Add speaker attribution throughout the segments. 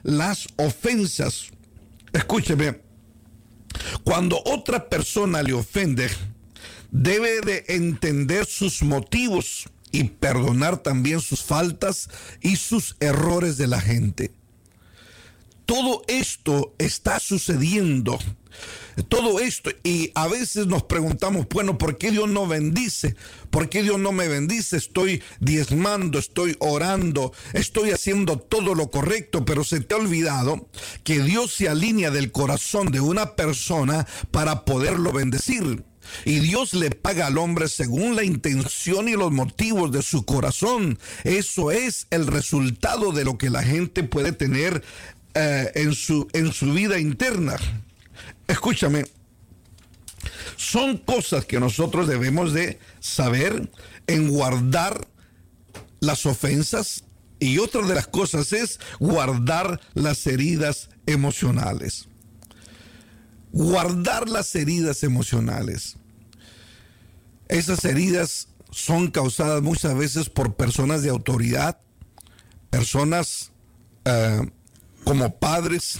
Speaker 1: las ofensas. Escúcheme, cuando otra persona le ofende, debe de entender sus motivos y perdonar también sus faltas y sus errores de la gente. Todo esto está sucediendo. Todo esto, y a veces nos preguntamos, bueno, ¿por qué Dios no bendice? ¿Por qué Dios no me bendice? Estoy diezmando, estoy orando, estoy haciendo todo lo correcto, pero se te ha olvidado que Dios se alinea del corazón de una persona para poderlo bendecir. Y Dios le paga al hombre según la intención y los motivos de su corazón. Eso es el resultado de lo que la gente puede tener en su vida interna. Escúchame, son cosas que nosotros debemos de saber en guardar las ofensas, y otra de las cosas es guardar las heridas emocionales. Guardar las heridas emocionales. Esas heridas son causadas muchas veces por personas de autoridad, personas como padres,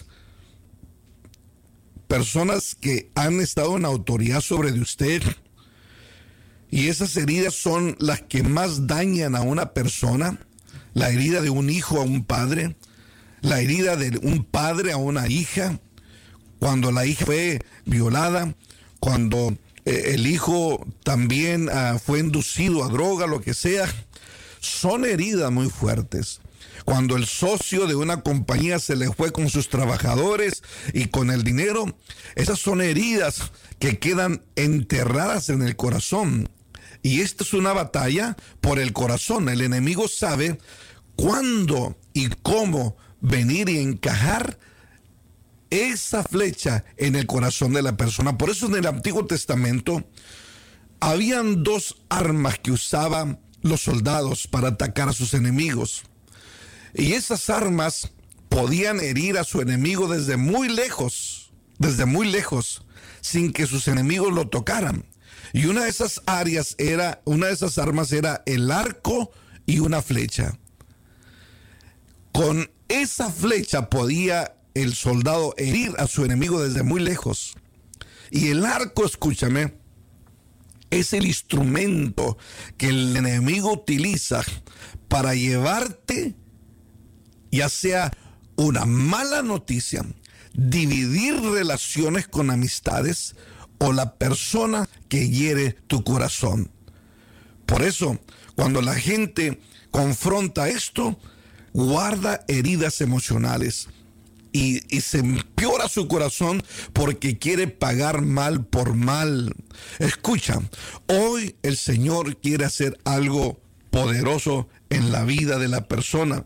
Speaker 1: personas que han estado en autoridad sobre de usted, y esas heridas son las que más dañan a una persona. La herida de un hijo a un padre, la herida de un padre a una hija, cuando la hija fue violada, cuando el hijo también fue inducido a droga, lo que sea. Son heridas muy fuertes. Cuando el socio de una compañía se le fue con sus trabajadores y con el dinero, esas son heridas que quedan enterradas en el corazón. Y esta es una batalla por el corazón. El enemigo sabe cuándo y cómo venir y encajar esa flecha en el corazón de la persona. Por eso en el Antiguo Testamento habían dos armas que usaban los soldados para atacar a sus enemigos. Y esas armas podían herir a su enemigo desde muy lejos, sin que sus enemigos lo tocaran. Y una de esas armas era el arco y una flecha. Con esa flecha podía el soldado herir a su enemigo desde muy lejos. Y el arco, escúchame, es el instrumento que el enemigo utiliza para llevarte, ya sea una mala noticia, dividir relaciones con amistades o la persona que hiere tu corazón. Por eso, cuando la gente confronta esto, guarda heridas emocionales y se empeora su corazón porque quiere pagar mal por mal. Escucha, hoy el Señor quiere hacer algo poderoso en la vida de la persona.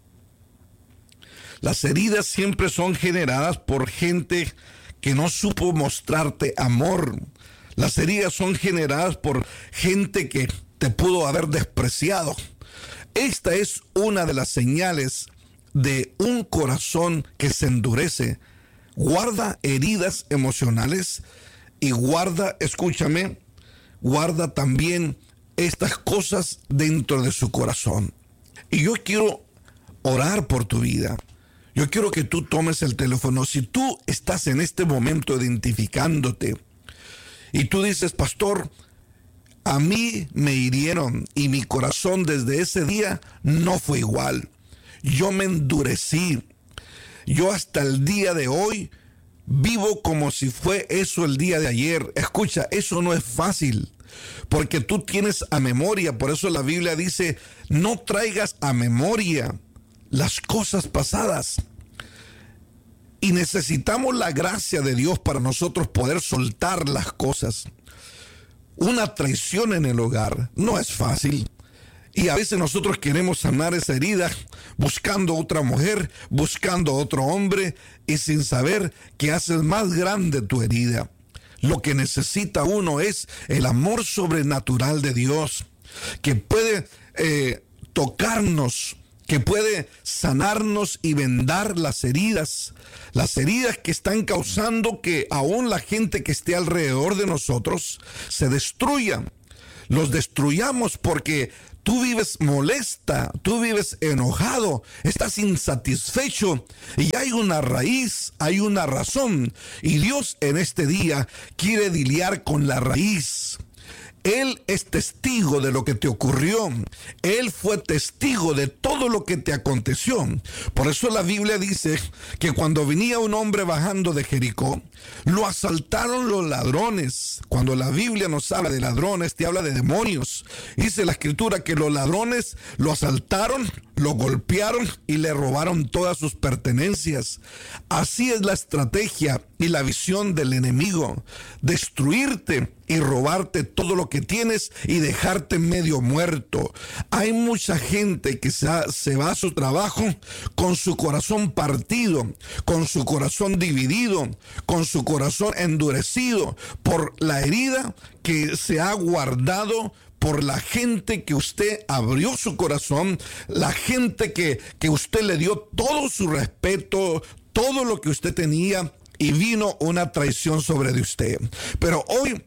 Speaker 1: Las heridas siempre son generadas por gente que no supo mostrarte amor. Las heridas son generadas por gente que te pudo haber despreciado. Esta es una de las señales de un corazón que se endurece. Guarda heridas emocionales y guarda, escúchame, guarda también estas cosas dentro de su corazón. Y yo quiero orar por tu vida. Yo quiero que tú tomes el teléfono. Si tú estás en este momento identificándote y tú dices, pastor, a mí me hirieron y mi corazón desde ese día no fue igual. Yo me endurecí. Yo hasta el día de hoy vivo como si fue eso el día de ayer. Escucha, eso no es fácil, porque tú tienes a memoria. Por eso la Biblia dice, no traigas a memoria las cosas pasadas. Y necesitamos la gracia de Dios para nosotros poder soltar las cosas. Una traición en el hogar no es fácil. Y a veces nosotros queremos sanar esa herida buscando otra mujer, buscando otro hombre, y sin saber que haces más grande tu herida. Lo que necesita uno es el amor sobrenatural de Dios, que puede tocarnos, que puede sanarnos y vendar las heridas que están causando que aún la gente que esté alrededor de nosotros se destruya. Los destruyamos porque tú vives molesta, tú vives enojado, estás insatisfecho y hay una raíz, hay una razón. Y Dios en este día quiere lidiar con la raíz. Él es testigo de lo que te ocurrió. Él fue testigo de todo lo que te aconteció. Por eso la Biblia dice que cuando venía un hombre bajando de Jericó, lo asaltaron los ladrones. Cuando la Biblia nos habla de ladrones, te habla de demonios. Dice la Escritura que los ladrones lo asaltaron, lo golpearon y le robaron todas sus pertenencias. Así es la estrategia y la visión del enemigo: destruirte y robarte todo lo que tienes y dejarte medio muerto. Hay mucha gente que se va a su trabajo con su corazón partido, con su corazón dividido, con su corazón endurecido por la herida que se ha guardado, por la gente que usted abrió su corazón, la gente que usted le dio todo su respeto, todo lo que usted tenía, y vino una traición sobre de usted. Pero hoy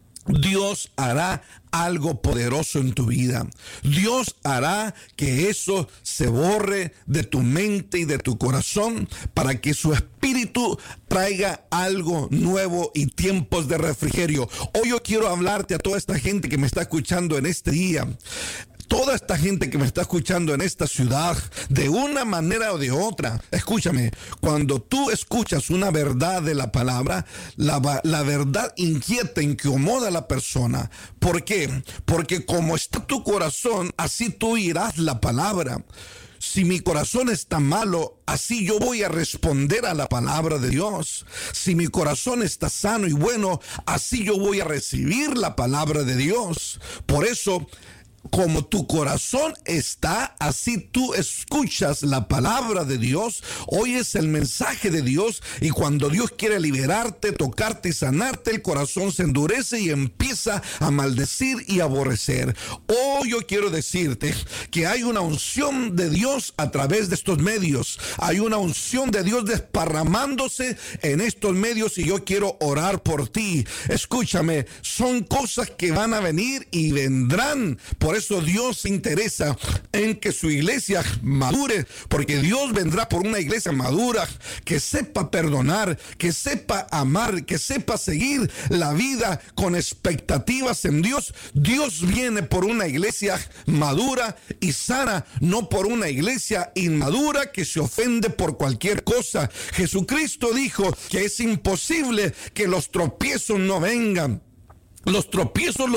Speaker 1: Dios hará algo poderoso en tu vida. Dios hará que eso se borre de tu mente y de tu corazón para que su espíritu traiga algo nuevo y tiempos de refrigerio. Hoy yo quiero hablarte a toda esta gente que me está escuchando en este día. Toda esta gente que me está escuchando en esta ciudad, de una manera o de otra, escúchame, cuando tú escuchas una verdad de la palabra, la verdad inquieta, incomoda a la persona. ¿Por qué? Porque como está tu corazón, así tú oirás la palabra. Si mi corazón está malo, así yo voy a responder a la palabra de Dios. Si mi corazón está sano y bueno, así yo voy a recibir la palabra de Dios. Por eso, como tu corazón está, así tú escuchas la palabra de Dios, oyes el mensaje de Dios, y cuando Dios quiere liberarte, tocarte y sanarte, el corazón se endurece y empieza a maldecir y aborrecer. Hoy yo quiero decirte que hay una unción de Dios a través de estos medios. Hay una unción de Dios desparramándose en estos medios, y yo quiero orar por ti. Escúchame, son cosas que van a venir y vendrán. Por eso Dios se interesa en que su iglesia madure, porque Dios vendrá por una iglesia madura que sepa perdonar, que sepa amar, que sepa seguir la vida con expectativas en Dios. Dios viene por una iglesia madura y sana, no por una iglesia inmadura que se ofende por cualquier cosa. Jesucristo dijo que es imposible que los tropiezos no vengan. Los tropiezos